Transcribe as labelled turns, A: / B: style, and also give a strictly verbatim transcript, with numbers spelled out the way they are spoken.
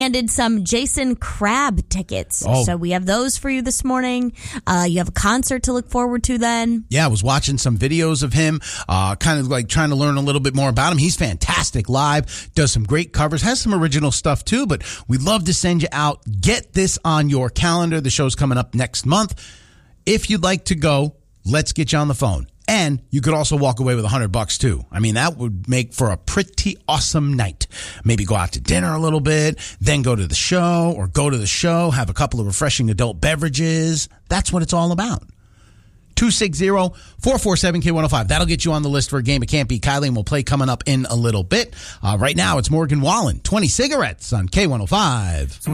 A: Handed some Jason Crabb tickets.
B: Oh.
A: So we have those for you this morning. Uh, you have a concert to look forward to then.
B: Yeah, I was watching some videos of him, uh, kind of like trying to learn a little bit more about him. He's fantastic live, does some great covers, has some original stuff too, but we'd love to send you out. Get this on your calendar. The show's coming up next month. If you'd like to go, let's get you on the phone. And you could also walk away with a hundred bucks too. I mean, that would make for a pretty awesome night. Maybe go out to dinner a little bit, then go to the show, or go to the show, have a couple of refreshing adult beverages. That's what it's all about. two six zero, four four seven, K one oh five. That'll get you on the list for a game of Can't Beat Kylie, and we'll play coming up in a little bit. Uh, right now, it's Morgan Wallen, twenty cigarettes on K one oh five.